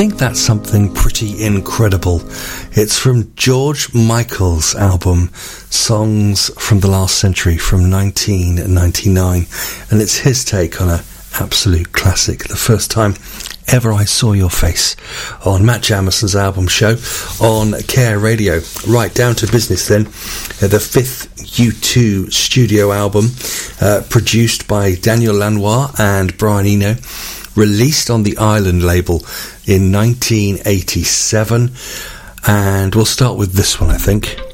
think that's something pretty incredible. It's from George Michael's album Songs from the Last Century from 1999, and it's his take on an absolute classic. The first time ever I saw your face on Matt Jamison's album show on Care Radio. Right, down to business then. The fifth U2 studio album, produced by Daniel Lanois and Brian Eno, released on the Island label in 1987, and we'll start with this one, I think.